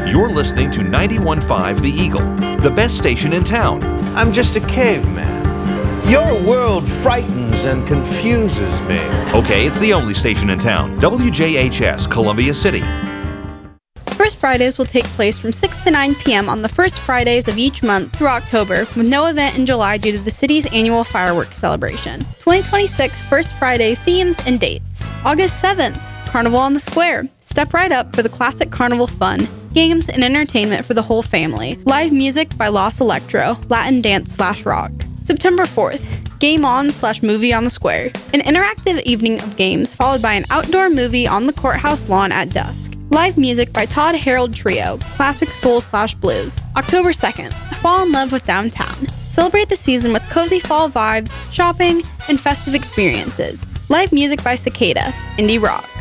You're listening to 91.5 The Eagle, the best station in town. I'm just a caveman. Your world frightens and confuses me. Okay, it's the only station in town. WJHS, Columbia City. First Fridays will take place from 6 to 9 p.m. on the first Fridays of each month through October, with no event in July due to the city's annual fireworks celebration. 2026 First Friday themes and dates. August 7th, Carnival on the Square. Step right up for the classic carnival fun, games, and entertainment for the whole family. Live music by Los Electro, Latin dance/rock. September 4th, Game On/Movie on the Square. An interactive evening of games followed by an outdoor movie on the courthouse lawn at dusk. Live music by Todd Harold Trio, classic soul/blues. October 2nd, Fall in Love with Downtown. Celebrate the season with cozy fall vibes, shopping, and festive experiences. Live music by Cicada, indie rock.